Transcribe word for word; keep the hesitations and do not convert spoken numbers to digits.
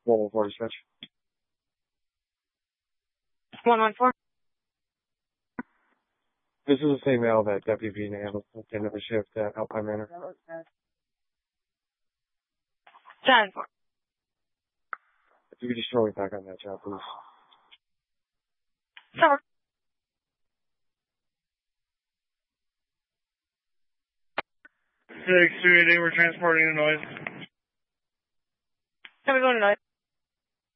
one one four dispatch. one one four. This is the same mail that Deputy V handled at the end of the shift at Alpine Manor. ten four. If you could just throw me back on that job, please. Sure. six two eight eight, we're transporting the noise. Can we go to noise?